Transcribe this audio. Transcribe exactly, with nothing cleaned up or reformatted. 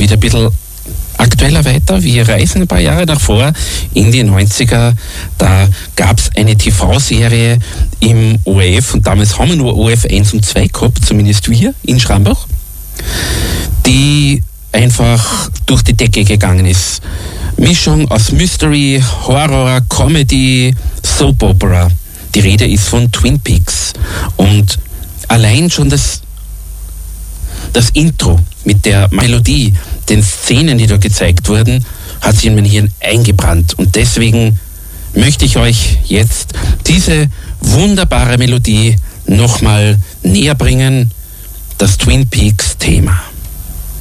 wieder ein bisschen aktueller weiter. Wir reisen ein paar Jahre davor in die neunziger. Da gab es eine T V-Serie im O R F und damals haben wir nur O R F eins und zwei gehabt, zumindest wir in Schrambach, die einfach durch die Decke gegangen ist. Mischung aus Mystery, Horror, Comedy, Soap Opera. Die Rede ist von Twin Peaks. Und allein schon das, das Intro mit der Melodie, den Szenen, die da gezeigt wurden, hat sich in mein Hirn eingebrannt. Und deswegen möchte ich euch jetzt diese wunderbare Melodie nochmal näher bringen, das Twin Peaks Thema.